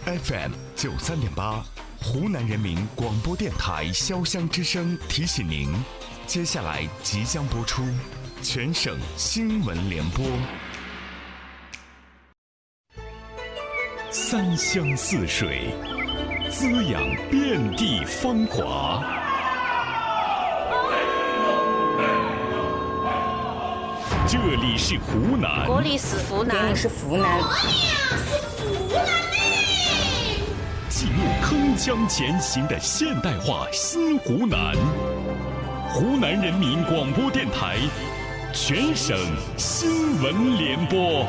FM 93.8，湖南人民广播电台潇湘之声提醒您，接下来即将播出全省新闻联播。三湘四水，滋养遍地芳华。这里是湖南， 这里是湖南， 这里是湖南， 进入铿锵前行的现代化新湖南。湖南人民广播电台全省新闻联播。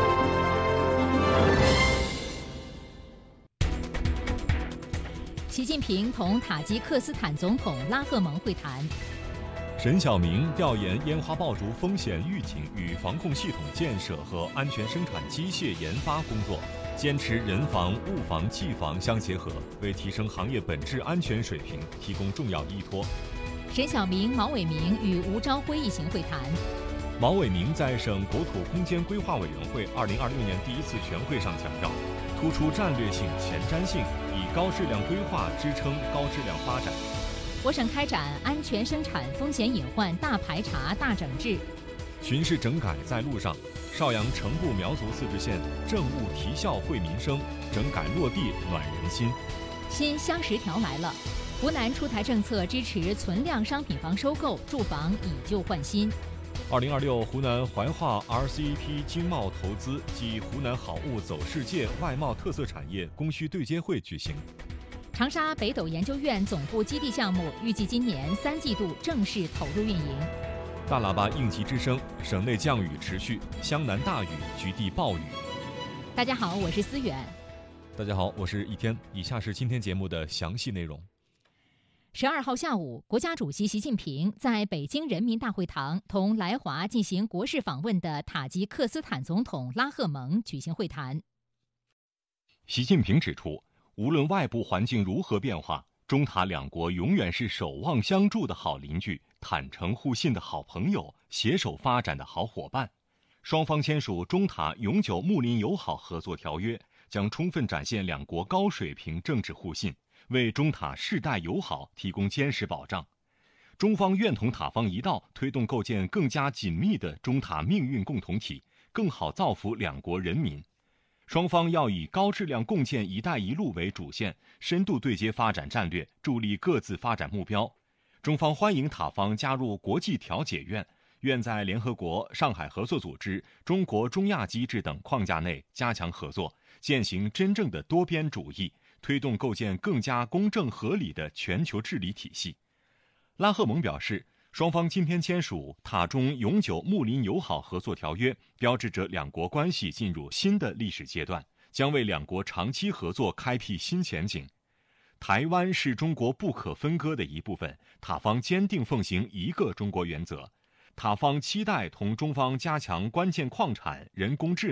习近平同塔吉克斯坦总统拉赫蒙会谈。 沈晓明调研烟花爆竹风险预警与防控系统建设和安全生产机械研发工作，坚持人防、物防、技防相结合，为提升行业本质安全水平提供重要依托。 沈晓明、毛伟明与吴朝晖一行会谈。 毛伟明在省国土空间规划委员会2026年第一次全会上强调，突出战略性、前瞻性，以高质量规划支撑高质量发展。 我省开展安全生产风险隐患大排查大整治。 巡视整改在路上，邵阳城部苗族自治县政务提效惠民生，整改落地暖人心。 新湘10条来了，湖南出台政策支持存量商品房收购，住房以旧换新。 2026湖南怀化 RCEP 经贸投资暨湖南好物走世界外贸特色产业供需对接会举行。 长沙北斗研究院总部基地项目预计今年3季度正式投入运营。 大喇叭应急之声，省内降雨持续，湘南大雨，局地暴雨。 大家好，我是思远。 大家好，我是一天。以下是今天节目的详细内容。 12号下午，国家主席习近平在北京人民大会堂同来华进行国事访问的塔吉克斯坦总统拉赫蒙举行会谈。 习近平指出，无论外部环境如何变化，中塔两国永远是守望相助的好邻居，坦诚互信的好朋友，携手发展的好伙伴。双方签署中塔永久睦邻友好合作条约，将充分展现两国高水平政治互信，为中塔世代友好提供坚实保障。中方愿同塔方一道，推动构建更加紧密的中塔命运共同体，更好造福两国人民。双方要以高质量共建“一带一路”为主线，深度对接发展战略，助力各自发展目标。中方欢迎塔方加入国际调解院，愿在联合国、上海合作组织、中国中亚机制等框架内加强合作，践行真正的多边主义，推动构建更加公正合理的全球治理体系。拉赫蒙表示，双方今天签署塔中永久睦邻友好合作条约，标志着两国关系进入新的历史阶段，将为两国长期合作开辟新前景。台湾是中国不可分割的一部分，塔方坚定奉行一个中国原则。塔方期待同中方加强关键矿产、人工智能